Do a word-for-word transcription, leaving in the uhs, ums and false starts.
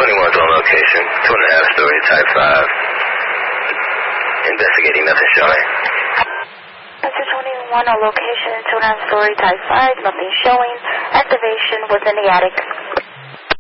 twenty-one's on location, two and a half story, type five. Investigating, nothing showing. Mister twenty-one on location, two and a half story, type five, nothing showing. Activation within the attic.